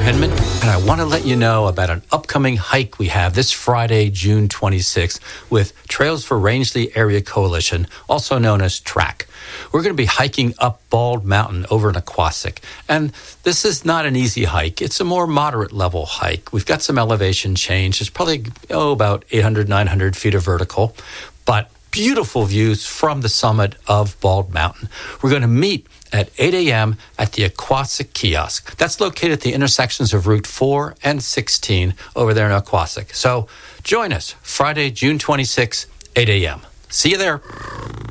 Hinman, and I want to let you know about an upcoming hike we have this Friday, June 26th, with Trails for Rangeley Area Coalition, also known as TRAC. We're going to be hiking up Bald Mountain over in Aquasic, and this is not an easy hike. It's a more moderate level hike. We've got some elevation change. It's probably about 800, 900 feet of vertical, but beautiful views from the summit of Bald Mountain. We're going to meet at 8 a.m. at the Aquasic Kiosk. That's located at the intersections of Route 4 and 16 over there in Aquasic. So join us Friday, June 26, 8 a.m. See you there.